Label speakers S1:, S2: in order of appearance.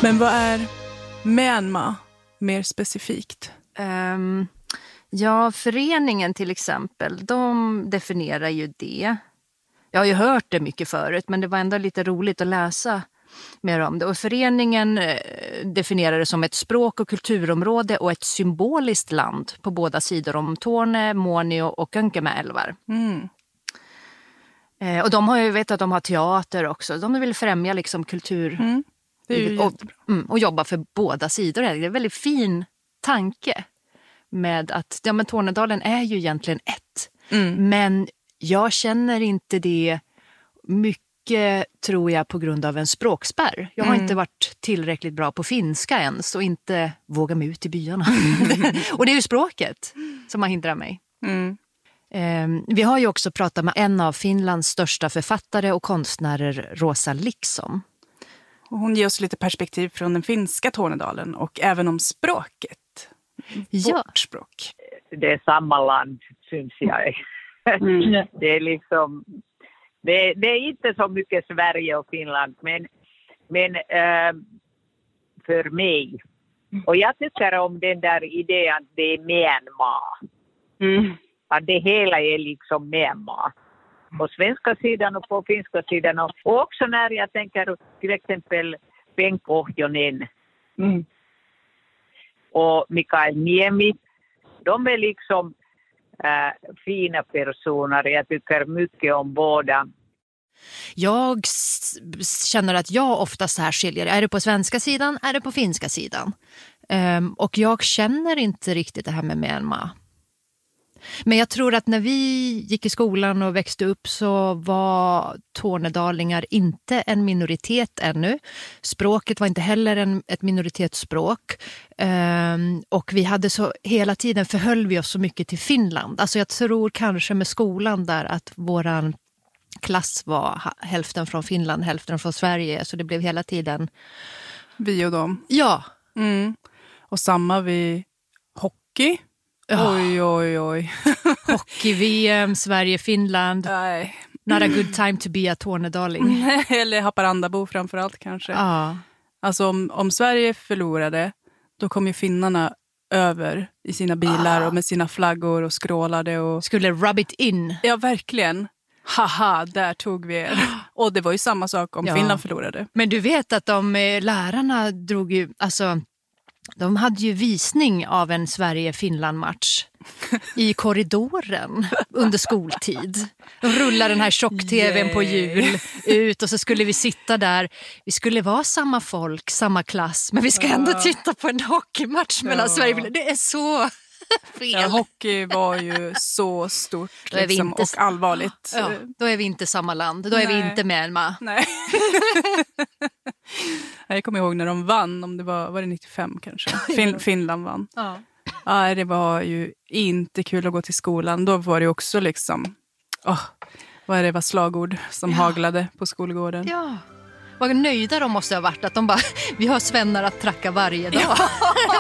S1: Men vad är Myanmar mer specifikt?
S2: Ja, föreningen till exempel, de definierar ju det. Jag har ju hört det mycket förut, men det var ändå lite roligt att läsa mer om det. Och föreningen definierar det som ett språk- och kulturområde och ett symboliskt land på båda sidor om Torne, Muonio och Könkämä-älvar. Och de har ju vet att de har teater också. De vill främja liksom kultur
S1: Det är ju
S2: och jobba för båda sidor. Det är en väldigt fin tanke med att men Tornedalen är ju egentligen ett. Men jag känner inte det mycket, tror jag, på grund av en språkspärr. Jag har inte varit tillräckligt bra på finska ens och inte vågat mig ut i byarna. Och det är ju språket som har hindrat mig. Vi har ju också pratat med en av Finlands största författare och konstnärer, Rosa Liksom.
S1: Och hon ger oss lite perspektiv från den finska Tornedalen och även om språket. Vårt språk.
S3: Det är samma land, syns jag. Det är liksom... Det är inte så mycket Sverige och Finland, men för mig. Och jag tycker om den där idén att det är Myanmar. Att det hela är liksom Myanmar. På svenska sidan och på finska sidan. Och också när jag tänker till exempel Bengt Pohjonen och Mikael Niemi. De är liksom fina personer. Jag tycker mycket om båda.
S2: Jag känner att jag ofta särskiljer. Är det på svenska sidan? Är det på finska sidan? Och jag känner inte riktigt det här med Myanmar. Men jag tror att när vi gick i skolan och växte upp så var tornedalingar inte en minoritet ännu. Språket var inte heller ett minoritetsspråk. Och vi hade så hela tiden förhöll vi oss så mycket till Finland. Alltså jag tror kanske med skolan där att våran klass var hälften från Finland, hälften från Sverige. Så det blev hela tiden...
S1: Vi och dem.
S2: Ja.
S1: Och samma vid hockey. Oj.
S2: Hockey-VM, Sverige-Finland.
S1: Nej.
S2: Not a good time to be a tornedaling.
S1: Eller Haparandabo framförallt kanske.
S2: Ja.
S1: Alltså om Sverige förlorade, då kom ju finnarna över i sina bilar och med sina flaggor och skrålade. Och...
S2: Skulle rub it in.
S1: Ja, verkligen. Haha, där tog vi er. Och det var ju samma sak om Finland förlorade.
S2: Men du vet att lärarna drog ju, alltså... De hade ju visning av en Sverige-Finland-match i korridoren under skoltid. De rullade den här tjock-tvn på jul ut och så skulle vi sitta där. Vi skulle vara samma folk, samma klass, men vi ska ändå titta på en hockeymatch mellan Sverige och Finland. Det är så fel.
S1: Ja, hockey var ju så stort liksom, och allvarligt.
S2: Ja, då är vi inte samma land. Då är vi inte Myanmar.
S1: Nej. Jag kommer ihåg när de vann, om det var det 95 kanske. Finland vann. Ja, det var ju inte kul att gå till skolan. Då var det också liksom, vad var slagord som haglade på skolgården.
S2: Ja, vad nöjda de måste ha varit att de bara, vi har svennar att tracka varje dag.